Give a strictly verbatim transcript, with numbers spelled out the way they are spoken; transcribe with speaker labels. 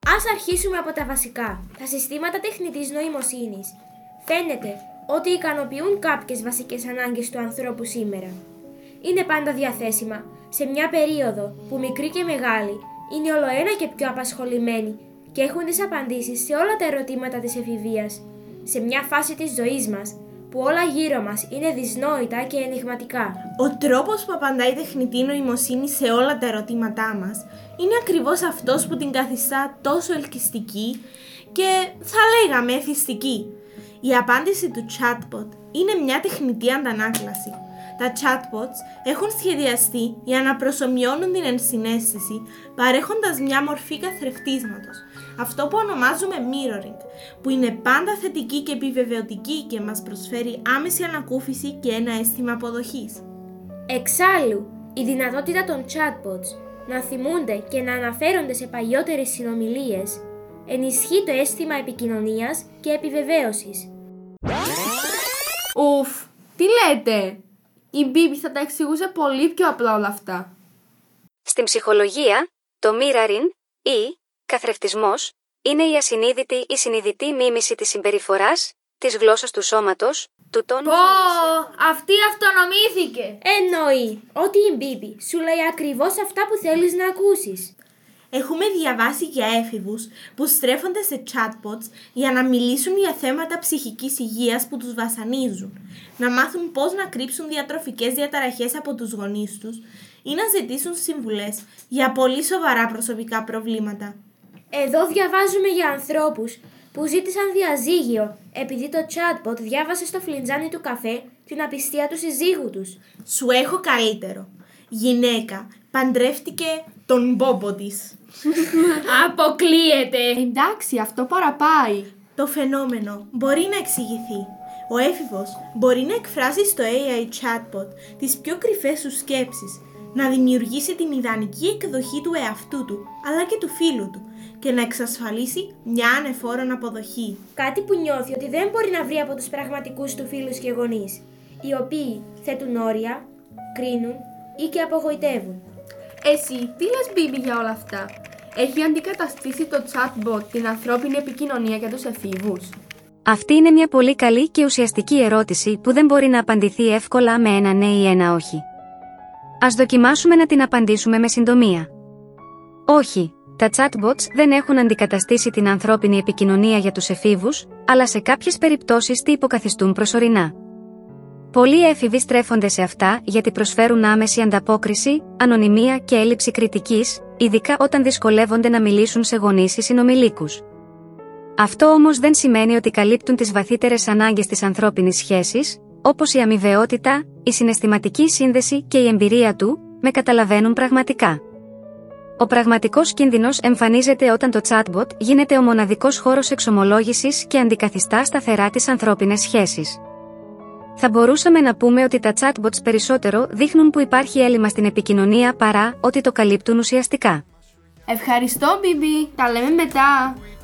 Speaker 1: Ας αρχίσουμε από τα βασικά. Τα συστήματα τεχνητής νοημοσύνης φαίνεται ότι ικανοποιούν κάποιες βασικές ανάγκες του ανθρώπου σήμερα. Είναι πάντα διαθέσιμα σε μια περίοδο που μικροί και μεγάλοι είναι ολοένα και πιο απασχολημένοι και έχουν τις απαντήσεις σε όλα τα ερωτήματα της εφηβείας, σε μια φάση της ζωής μας που όλα γύρω μας είναι δυσνόητα και ενιγματικά.
Speaker 2: Ο τρόπος που απαντάει η τεχνητή νοημοσύνη σε όλα τα ερωτήματά μας είναι ακριβώς αυτός που την καθιστά τόσο ελκυστική και θα λέγαμε εθιστική. Η απάντηση του chatbot είναι μια τεχνητή αντανάκλαση. Τα chatbots έχουν σχεδιαστεί για να προσομοιώνουν την ενσυναίσθηση, παρέχοντας μια μορφή καθρεφτίσματος, αυτό που ονομάζουμε mirroring, που είναι πάντα θετική και επιβεβαιωτική και μας προσφέρει άμεση ανακούφιση και ένα αίσθημα αποδοχής.
Speaker 1: Εξάλλου, η δυνατότητα των chatbots να θυμούνται και να αναφέρονται σε παλιότερες συνομιλίες ενισχύει το αίσθημα επικοινωνίας και επιβεβαίωσης.
Speaker 3: Ουφ, τι λέτε! Η Μπίμπη θα τα εξηγούσε πολύ πιο απλά όλα αυτά.
Speaker 4: Στην ψυχολογία, το mirroring ή καθρεφτισμός είναι η ασυνείδητη ή συνειδητή μίμηση της συμπεριφοράς, της γλώσσας του σώματος, του τόνου.
Speaker 3: Πω, αυτή αυτονομήθηκε!
Speaker 1: Εννοεί ότι η Μπίμπη σου λέει ακριβώς αυτά που θέλεις να ακούσεις.
Speaker 2: Έχουμε διαβάσει για έφηβους που στρέφονται σε chatbots για να μιλήσουν για θέματα ψυχικής υγείας που τους βασανίζουν, να μάθουν πώς να κρύψουν διατροφικές διαταραχές από τους γονείς τους ή να ζητήσουν συμβουλές για πολύ σοβαρά προσωπικά προβλήματα.
Speaker 1: Εδώ διαβάζουμε για ανθρώπους που ζήτησαν διαζύγιο επειδή το chatbot διάβασε στο φλιτζάνι του καφέ την απιστία του συζύγου τους.
Speaker 2: Σου έχω καλύτερο. Γυναίκα παντρεύτηκε τον μπόμπο της.
Speaker 3: Αποκλείεται! Εντάξει, αυτό παραπάει.
Speaker 2: Το φαινόμενο μπορεί να εξηγηθεί. Ο έφηβος μπορεί να εκφράσει στο έι άι chatbot τις πιο κρυφές σου σκέψεις, να δημιουργήσει την ιδανική εκδοχή του εαυτού του, αλλά και του φίλου του, και να εξασφαλίσει μια ανεφόρον αποδοχή.
Speaker 1: Κάτι που νιώθει ότι δεν μπορεί να βρει από τους πραγματικούς του φίλους και γονείς, οι οποίοι θέτουν όρια, κρίνουν ή και απογοητεύουν.
Speaker 3: Εσύ, τι λες Μπίμπη για όλα αυτά? Έχει αντικαταστήσει το chatbot την ανθρώπινη επικοινωνία για τους εφήβους?
Speaker 4: Αυτή είναι μια πολύ καλή και ουσιαστική ερώτηση που δεν μπορεί να απαντηθεί εύκολα με ένα ναι ή ένα όχι. Ας δοκιμάσουμε να την απαντήσουμε με συντομία. Όχι, τα chatbots δεν έχουν αντικαταστήσει την ανθρώπινη επικοινωνία για τους εφήβους, αλλά σε κάποιες περιπτώσεις τη υποκαθιστούν προσωρινά. Πολλοί έφηβοι στρέφονται σε αυτά γιατί προσφέρουν άμεση ανταπόκριση, ανωνυμία και έλλειψη κριτικής, ειδικά όταν δυσκολεύονται να μιλήσουν σε γονείς ή συνομηλίκους. Αυτό όμως δεν σημαίνει ότι καλύπτουν τις βαθύτερες ανάγκες της ανθρώπινης σχέσης, όπως η αμοιβαιότητα, η συναισθηματική σύνδεση και η εμπειρία του, με καταλαβαίνουν πραγματικά. Ο πραγματικός κίνδυνος εμφανίζεται όταν το chatbot γίνεται ο μοναδικός χώρος εξομολόγησης και αντικαθιστά σταθερά τις ανθρώπινες σχέσεις. Θα μπορούσαμε να πούμε ότι τα chatbots περισσότερο δείχνουν που υπάρχει έλλειμμα στην επικοινωνία παρά ότι το καλύπτουν ουσιαστικά.
Speaker 3: Ευχαριστώ Μπίμπη, τα λέμε μετά.